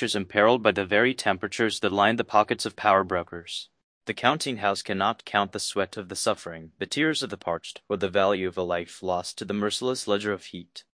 futures imperiled by the very temperatures that line the pockets of power brokers. The counting house cannot count the sweat of the suffering, the tears of the parched, or the value of a life lost to the merciless ledger of heat.